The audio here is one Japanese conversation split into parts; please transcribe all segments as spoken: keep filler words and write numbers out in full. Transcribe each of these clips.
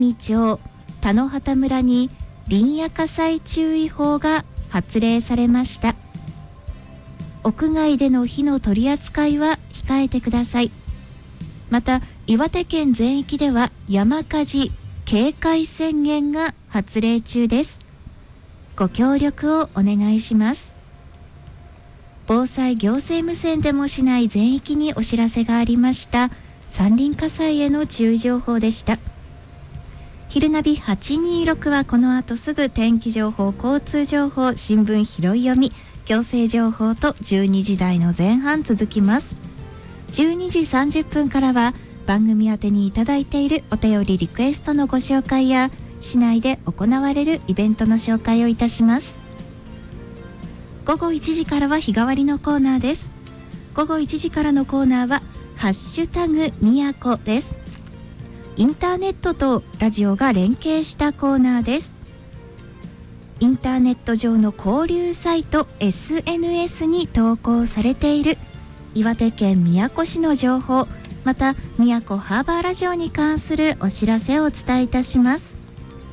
町田野畑村に林野火災注意報が発令されました。屋外での火の取り扱いは控えてください。また岩手県全域では山火事警戒宣言が発令中です。ご協力をお願いします。防災行政無線でも市内全域にお知らせがありました山林火災への注意情報でした。昼ナビはちにーろくはこの後すぐ天気情報、交通情報、新聞拾い読み、行政情報とじゅうにじ台の前半続きます。じゅうにじさんじゅっぷんからは番組宛てにいただいているお便りリクエストのご紹介や市内で行われるイベントの紹介をいたします。午後いちじからは日替わりのコーナーです。午後いちじからのコーナーはハッシュタグみやこです。インターネットとラジオが連携したコーナーです。インターネット上の交流サイト エスエヌエス に投稿されている岩手県宮古市の情報、また宮古ハーバーラジオに関するお知らせをお伝えいたします。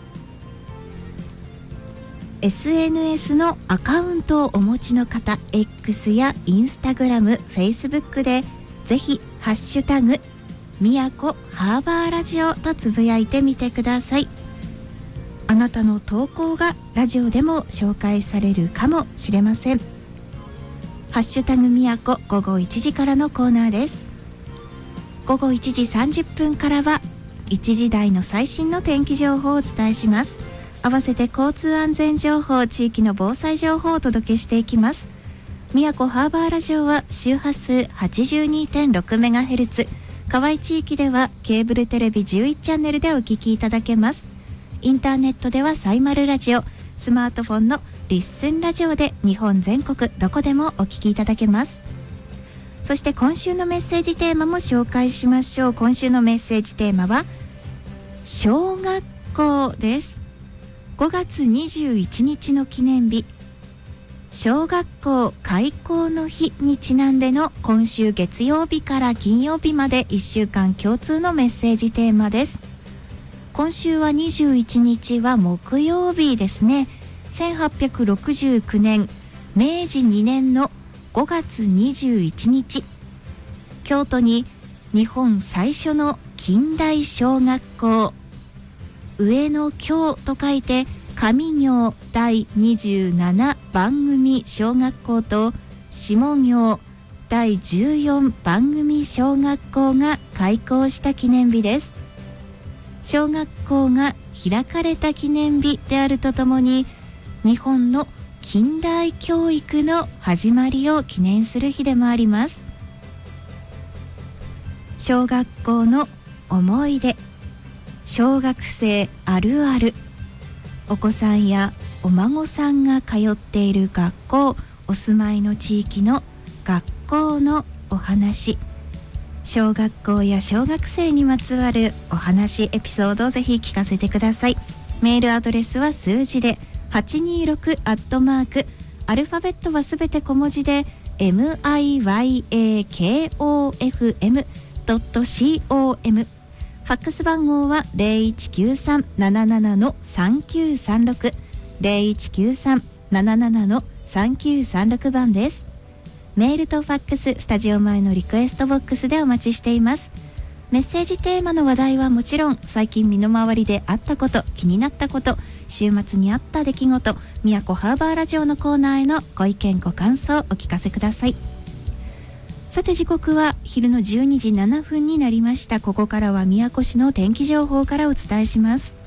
エスエヌエス のアカウントをお持ちの方、 X や Instagram、Facebook でぜひハッシュタグ宮古ハーバーラジオとつぶやいてみてください。あなたの投稿がラジオでも紹介されるかもしれません。ハッシュタグみやこ午後いちじからのコーナーです。午後いちじさんじゅっぷんからはいちじ台の最新の天気情報をお伝えします。合わせて交通安全情報、地域の防災情報をお届けしていきます。宮古ハーバーラジオは周波数 はちじゅうにてんろくメガヘルツ、 河合地域ではケーブルテレビじゅういちチャンネルでお聞きいただけます。インターネットではサイマルラジオ、スマートフォンのリッスンラジオで日本全国どこでもお聞きいただけます。そして今週のメッセージテーマも紹介しましょう。今週のメッセージテーマは小学校です。ごがつにじゅういちにちの記念日、小学校開校の日にちなんでの今週月曜日から金曜日までいっしゅうかん共通のメッセージテーマです。今週はにじゅういちにちは木曜日ですね。せんはっぴゃくろくじゅうきゅうねんめいじにねんのごがつにじゅういちにち、京都に日本最初の近代小学校、上の京と書いて上行だいにじゅうななばん組小学校と下行だいじゅうよんばん組小学校が開校した記念日です。小学校が開かれた記念日であるとともに、日本の近代教育の始まりを記念する日でもあります。小学校の思い出、小学生あるある、お子さんやお孫さんが通っている学校、お住まいの地域の学校のお話、小学校や小学生にまつわるお話、エピソードをぜひ聞かせてください。メールアドレスは数字ではちにーろくアットマーク、アルファベットはすべて小文字で ミヤコフエムドットコム、 ファックス番号は ゼロいちきゅうさん なななな さんきゅうさんろく ゼロいちきゅうさん なななな さんきゅうさんろく 番です。メールとファックス、スタジオ前のリクエストボックスでお待ちしています。メッセージテーマの話題はもちろん、最近身の回りであったこと、気になったこと、週末にあった出来事、宮古ハーバーラジオのコーナーへのご意見ご感想お聞かせください。さて時刻は昼のじゅうにじななふんになりました。ここからは宮古市の天気情報からお伝えします。